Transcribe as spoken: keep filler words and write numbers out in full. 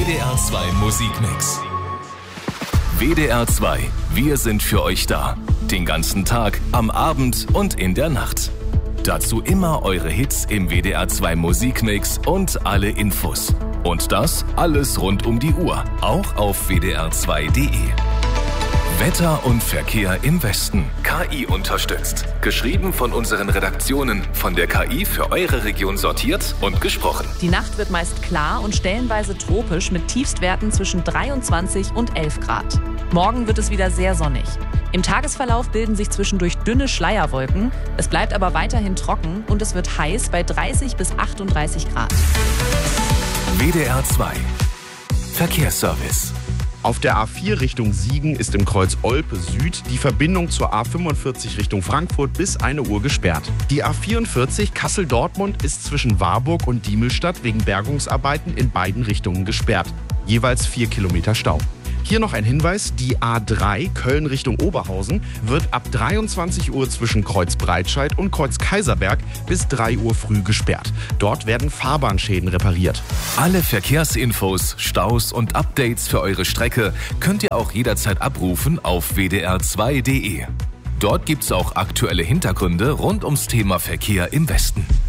D R zwei Musikmix. W D R zwei, wir sind für euch da. Den ganzen Tag, am Abend und in der Nacht. Dazu immer eure Hits im W D R zwei Musikmix und alle Infos. Und das alles rund um die Uhr, auch auf w d r zwei punkt d e. Wetter und Verkehr im Westen. K I unterstützt. Geschrieben von unseren Redaktionen. Von der K I für eure Region sortiert und gesprochen. Die Nacht wird meist klar und stellenweise tropisch mit Tiefstwerten zwischen dreiundzwanzig und elf Grad. Morgen wird es wieder sehr sonnig. Im Tagesverlauf bilden sich zwischendurch dünne Schleierwolken. Es bleibt aber weiterhin trocken und es wird heiß bei dreißig bis achtunddreißig Grad. W D R zwei Verkehrsservice. Auf der A vier Richtung Siegen ist im Kreuz Olpe Süd die Verbindung zur A fünfundvierzig Richtung Frankfurt bis eine Uhr gesperrt. Die A vierundvierzig Kassel-Dortmund ist zwischen Warburg und Diemelstadt wegen Bergungsarbeiten in beiden Richtungen gesperrt. Jeweils vier Kilometer Stau. Hier noch ein Hinweis, die A drei Köln Richtung Oberhausen wird ab dreiundzwanzig Uhr zwischen Kreuz Breitscheid und Kreuz Kaiserberg bis drei Uhr früh gesperrt. Dort werden Fahrbahnschäden repariert. Alle Verkehrsinfos, Staus und Updates für eure Strecke könnt ihr auch jederzeit abrufen auf w d r zwei punkt d e. Dort gibt's auch aktuelle Hintergründe rund ums Thema Verkehr im Westen.